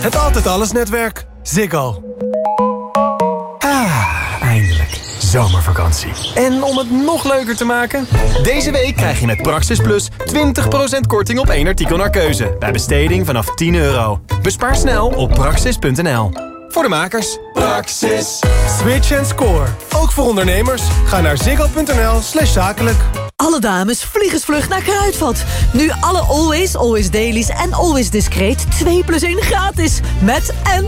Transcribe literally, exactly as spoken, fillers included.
Het Altijd Alles netwerk. Ziggo. Ah, eindelijk. Zomervakantie. En om het nog leuker te maken... Deze week krijg je met Praxis Plus twintig procent korting op één artikel naar keuze. Bij besteding vanaf tien euro. Bespaar snel op praxis punt n l. Voor de makers. Praxis. Switch and score. Ook voor ondernemers. Ga naar ziggo punt n l slash zakelijk. Alle dames, vliegensvlug naar Kruidvat. Nu alle Always, Always Dailies en Always Discreet twee plus één gratis. Met en